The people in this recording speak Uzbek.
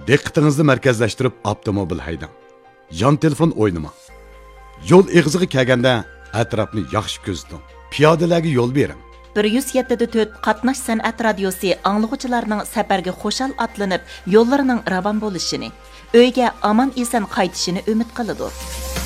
Diqqatingizni markazlashtirib avtomobil haydang. Yon telefon o'ynamang. Yo'l eg'iziga kelganda atrofni yaxshi ko'ziting. Piyodalarga yo'l bering. 107.4 qatnash san'at radiosi anglag'uchilarning safarga xo'shal atlanib, yo'llarining ravon bo'lishini, uyga omon eson qaytishini umid qiladi.